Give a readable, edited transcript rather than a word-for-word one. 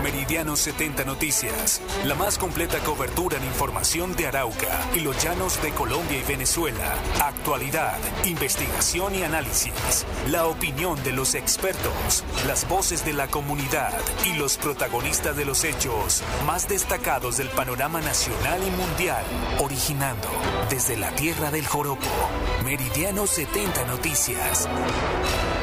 Meridiano 70 Noticias, la más completa cobertura en información de Arauca y los llanos de Colombia y Venezuela. Actualidad, investigación y análisis. La opinión de los expertos, las voces de la comunidad y los protagonistas de los hechos más destacados del panorama nacional y mundial. Originando desde la tierra del joropo. Meridiano 70 Noticias.